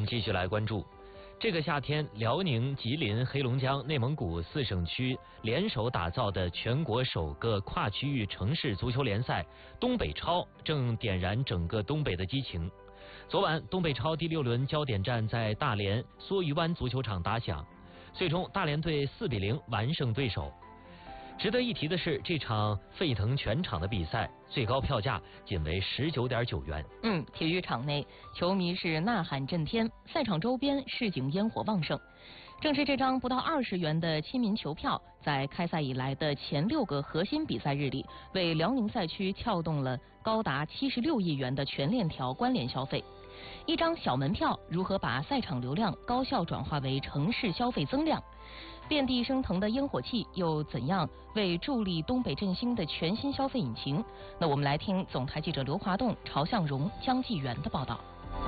们继续来关注。这个夏天，辽宁、吉林、黑龙江、内蒙古4省区联手打造的全国首个跨区域城市足球联赛——东北超，正点燃整个东北的激情。昨晚，东北超第6轮焦点战在大连梭鱼湾足球场打响，最终大连队4-0完胜对手。值得一提的是，这场沸腾全场的比赛最高票价仅为19.9元。 体育场内球迷是呐喊震天，赛场周边市井烟火旺盛。正是这张不到20元的亲民球票，在开赛以来的前6个核心比赛日里，为辽宁赛区撬动了高达76亿元的全链条关联消费。一张小门票如何把赛场流量高效转化为城市消费增量？遍地升腾的烟火气又怎样为助力东北振兴的全新消费引擎？那我们来听总台记者刘华栋、曹向荣、江继元的报道。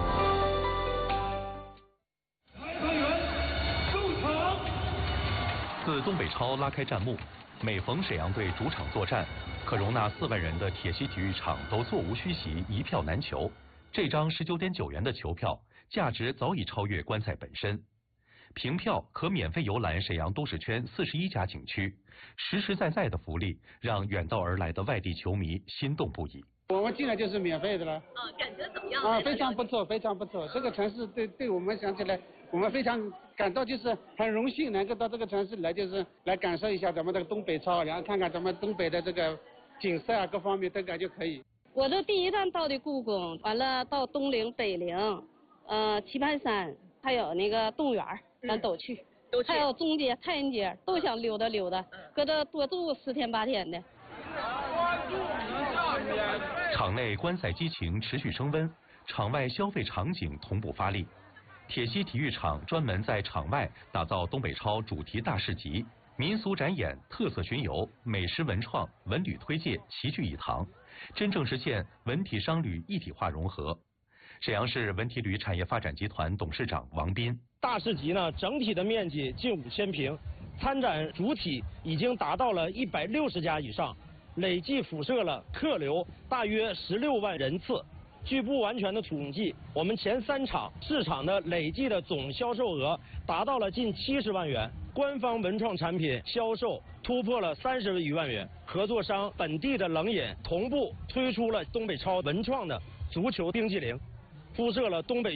自东北超拉开战幕，每逢沈阳队主场作战，可容纳4万人的铁西体育场都座无虚席，一票难求。这张19.9元的球票，价值早已超越观赛本身。凭票可免费游览沈阳都市圈41家景区，实实在在的福利让远道而来的外地球迷心动不已。 我们进来就是免费的了。 感觉怎么样？ 非常不错，非常不错。这个城市对我们想起来，我们非常感到就是很荣幸能够到这个城市来，就是来感受一下咱们这个东北超，然后看看咱们东北的这个景色啊，各方面都感觉可以。 我的第一站到的故宫，完了到东陵、北陵，棋盘山，还有那个动物园，咱都去。还有中街、太原街，都想溜达溜达，搁这多住10天8天的。 场内观赛激情持续升温，场外消费场景同步发力。铁西体育场专门在场外打造东北超主题大市集，民俗展演、特色巡游、美食文创、文旅推介齐聚一堂，真正实现文体商旅一体化融合。沈阳市文体旅产业发展集团董事长王斌： 大市集呢，整体的面积近5000平，参展主体已经达到了160家以上，累计辐射了客流大约16万人次。据不完全的统计，我们前3场市场的累计的总销售额达到了近70万元，官方文创产品销售突破了30余万元，合作商本地的冷饮同步推出了东北超文创的足球冰激凌，铺设了东北